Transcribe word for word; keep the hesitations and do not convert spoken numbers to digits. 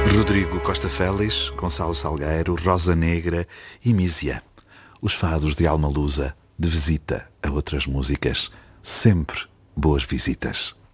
Rodrigo Costa Félix, Gonçalo Salgueiro, Rosa Negra e Mísia. Os fados de Alma Lusa, de visita a outras músicas. Sempre boas visitas.